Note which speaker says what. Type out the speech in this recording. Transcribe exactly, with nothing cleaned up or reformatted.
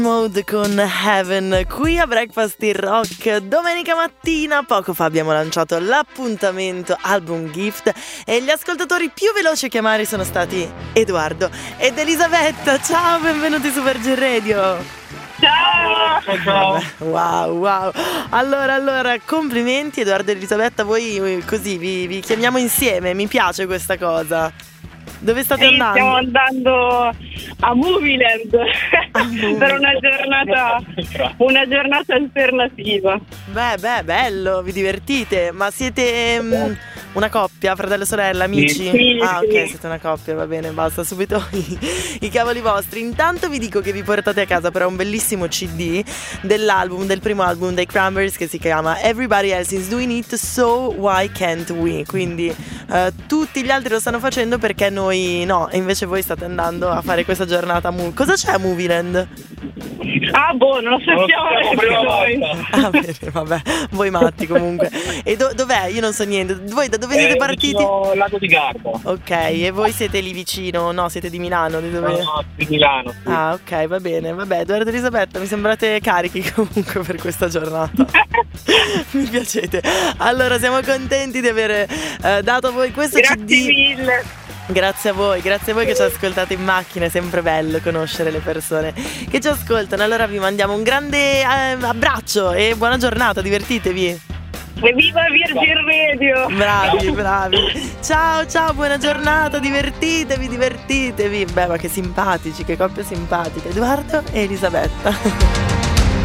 Speaker 1: Mode con Heaven qui a Breakfast in Rock. Domenica mattina, poco fa abbiamo lanciato l'appuntamento Album Gift e gli ascoltatori più veloci a chiamare sono stati Edoardo ed Elisabetta. Ciao, benvenuti su Virgin Radio.
Speaker 2: Ciao! Ciao!
Speaker 1: Wow, wow. Allora, allora, complimenti Edoardo e Elisabetta, voi così vi, vi chiamiamo insieme, mi piace questa cosa. Dove state
Speaker 2: sì,
Speaker 1: andando?
Speaker 2: Stiamo andando a Movieland
Speaker 1: A Movie.
Speaker 2: per una giornata una giornata alternativa.
Speaker 1: Beh, beh, bello, vi divertite? Ma siete mm, una coppia, fratello e sorella, amici?
Speaker 2: Sì,
Speaker 1: ah,
Speaker 2: sì.
Speaker 1: ok, siete una coppia, va bene, basta subito i, i cavoli vostri. Intanto vi dico che vi portate a casa però un bellissimo C D dell'album, del primo album dei Cranberries che si chiama Everybody Else Is Doing It, So Why Can't We? Quindi eh, tutti gli altri lo stanno facendo perché noi no, e invece voi state andando a fare questa giornata a Movie. Cosa c'è a Movieland?
Speaker 2: Ah, boh, non lo sappiamo neanche noi.
Speaker 1: Ah, bene, vabbè, voi matti comunque. E do- dov'è? Io non so niente. Voi da dove siete
Speaker 3: Eh,
Speaker 1: partiti?
Speaker 3: vicino Lago di Garda.
Speaker 1: Ok, e voi siete lì vicino? No, siete di Milano, di dove?
Speaker 3: No, di Milano. Sì.
Speaker 1: Ah, ok, va bene. Vabbè, Edoardo e Elisabetta, mi sembrate carichi comunque per questa giornata. Mi piacete. Allora, siamo contenti di aver eh, dato a voi questo
Speaker 2: Grazie
Speaker 1: C D.
Speaker 2: mille.
Speaker 1: Grazie a voi, grazie a voi che ci ascoltate in macchina, è sempre bello conoscere le persone che ci ascoltano. Allora vi mandiamo un grande eh, abbraccio e buona giornata, divertitevi.
Speaker 2: Evviva Virgin Radio.
Speaker 1: Bravi, bravi. Ciao, ciao, buona giornata, divertitevi, divertitevi. Beh, ma che simpatici, che coppia simpatica, Edoardo e Elisabetta.